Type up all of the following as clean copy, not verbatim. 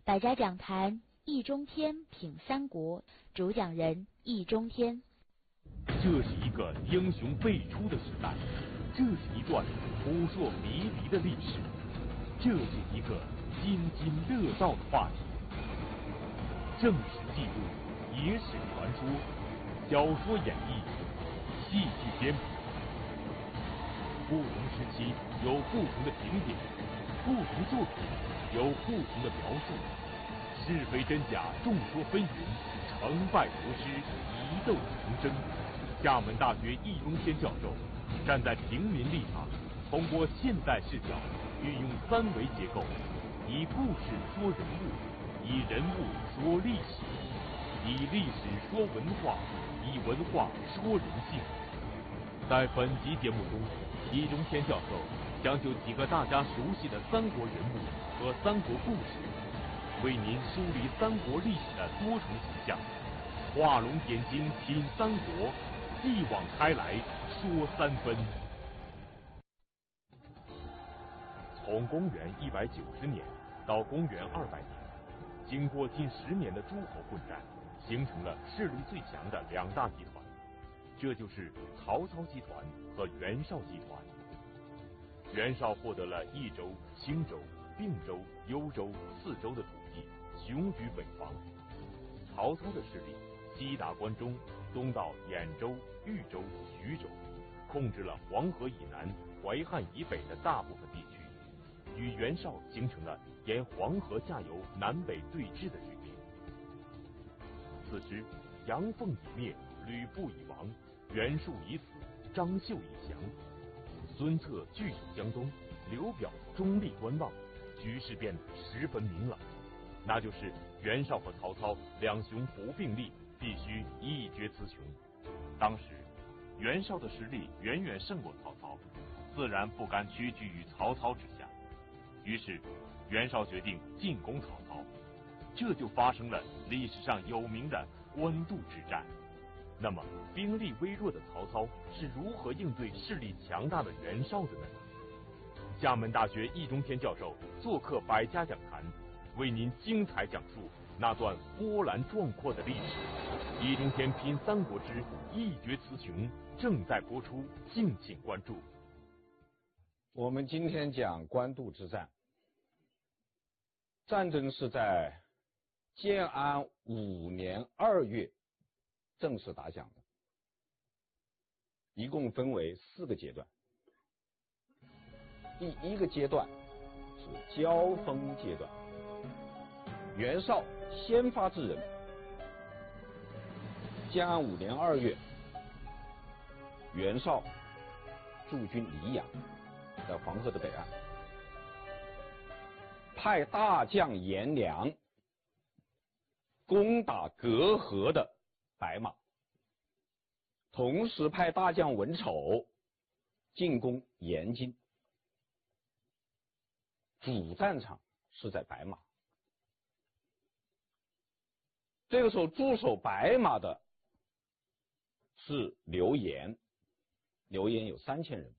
百家讲坛易中天品三国，主讲人易中天。 这是一个英雄辈出的时代，这是一段扑朔迷离的历史，这是一个津津乐道的话题。正史记录，野史传说，小说演绎，戏剧编排。不同时期有不同的评点，不同作品有不同的描述，是非真假众说纷纭，成败得失疑窦丛生。厦门大学易中天教授站在平民立场，通过现代视角，运用三维结构，以故事说人物，以人物说历史，以历史说文化，以文化说人性。在本集节目中，易中天教授将就几个大家熟悉的三国人物和三国故事，为您梳理三国历史的多重形象，画龙点睛品三国，继往开来说三分。从公元190年到公元200年，经过近10年的诸侯混战，形成了势力最强的两大集团，这就是曹操集团和袁绍集团。袁绍获得了益州、青州、并州、幽州4州的土地，雄居北方。曹操的势力西达关中，东到兖州、豫州、徐州，控制了黄河以南、淮汉以北的大部分地区，与袁绍形成了沿黄河下游南北对峙的局面。此时，杨奉已灭，吕布已亡，袁术已死，张绣已降。孙策据守江东，刘表中立观望，局势变得十分明朗，那就是袁绍和曹操两雄不并立，必须一决雌雄。当时袁绍的实力远远胜过曹操，自然不甘屈居于曹操之下，于是袁绍决定进攻曹操，这就发生了历史上有名的官渡之战。那么兵力微弱的曹操是如何应对势力强大的袁绍的呢？厦门大学易中天教授做客百家讲坛，为您精彩讲述那段波澜壮阔的历史。易中天品三国之一决雌雄正在播出，敬请关注。 我们今天讲官渡之战，战争是在建安5年2月正式打响的，一共分为4个阶段。第一个阶段是交锋阶段，袁绍先发制人。建安5年2月，袁绍驻军黎阳，在黄河的北岸，派大将颜良攻打隔河的白马，同时派大将文丑进攻延津。主战场是在白马。这个时候驻守白马的是刘延，刘延有3000人。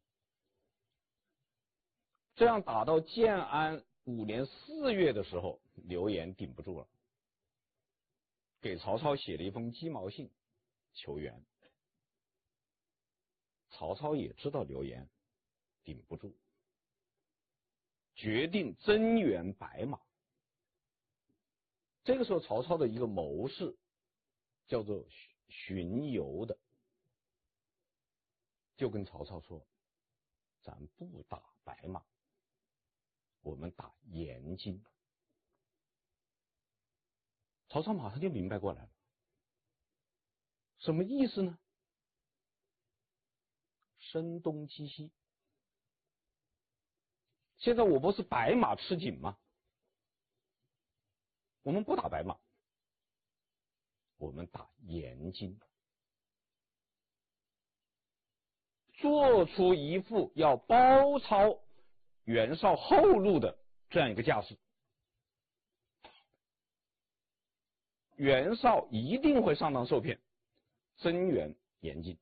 这样打到建安5年4月的时候，刘延顶不住了，给曹操写了一封鸡毛信求援。曹操也知道刘延顶不住，决定增援白马。这个时候曹操的一个谋士叫做荀攸的，就跟曹操说，咱不打白马，我们打延津。曹操马上就明白过来了，什么意思呢？声东击西。现在我不是白马吃紧吗？我们不打白马，我们打延津，做出一副要包抄袁绍后路的这样一个架势。袁绍一定会上当受骗，增援延津。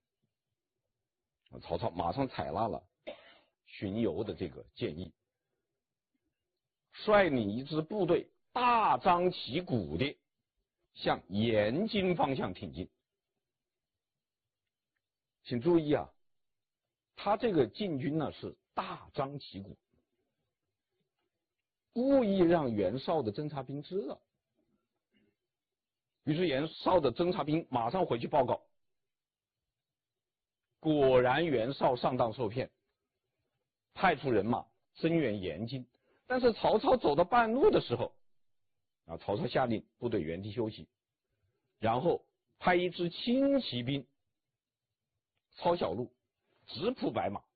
曹操马上采纳了荀攸的这个建议，率领一支部队大张旗鼓地向延津方向挺进。请注意啊，他这个进军呢是大张旗鼓，故意让袁绍的侦察兵知道。于是袁绍的侦察兵马上回去报告，果然袁绍上当受骗，派出人马增援延津。但是曹操走到半路的时候，曹操下令部队原地休息，然后派一支轻骑兵抄小路，直扑白马。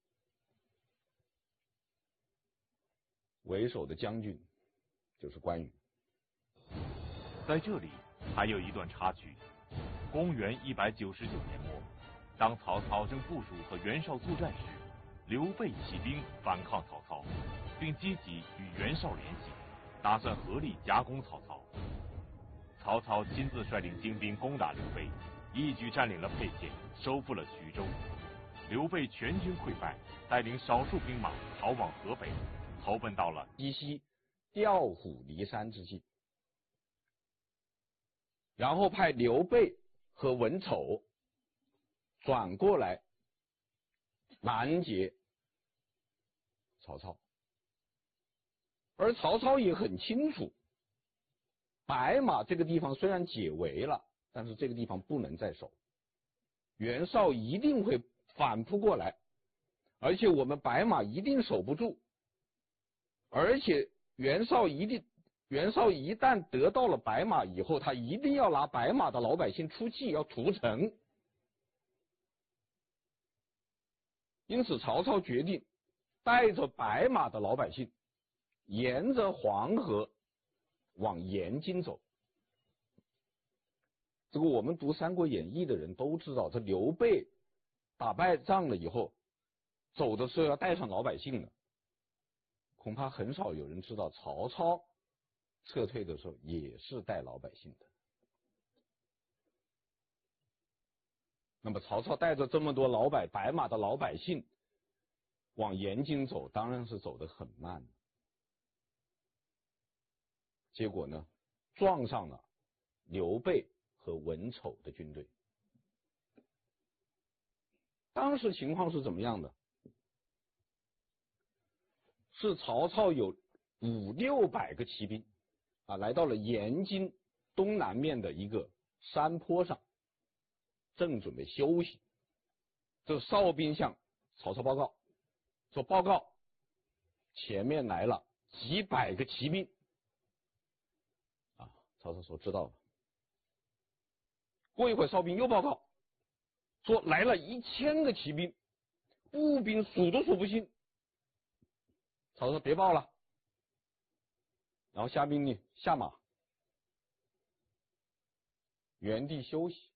为首的将军就是关羽。 在这里还有一段插曲。公元199年末，当曹操正部署和袁绍作战时，刘备起兵反抗曹操，并积极与袁绍联系，打算合力夹攻曹操。曹操亲自率领精兵攻打刘备，一举占领了沛县，收复了徐州。刘备全军溃败，带领少数兵马逃往河北，投奔到了依稀调虎离山之计，然后派刘备和文丑转过来拦截曹操。而曹操也很清楚，白马这个地方虽然解围了，但是这个地方不能再守，袁绍一定会反扑过来，而且我们白马一定守不住，而且袁绍一旦得到了白马以后，他一定要拿白马的老百姓出气，要屠城。因此曹操决定带着白马的老百姓沿着黄河往延津走。这个我们读《三国演义》的人都知道，这刘备打败仗了以后走的时候要带上老百姓的，恐怕很少有人知道曹操撤退的时候也是带老百姓的。那么曹操带着这么多白马的老百姓往延津走，当然是走得很慢。结果呢，撞上了刘备和文丑的军队。当时情况是怎么样的？是曹操有500-600个骑兵来到了延津东南面的一个山坡上，正准备休息。这哨兵向曹操报告说：“报告，前面来了几百个骑兵。”曹操说：“知道了。”过一会儿，哨兵又报告说来了1000个骑兵，步兵数都数不清。曹操说：“别报了。”然后下命令下马，原地休息。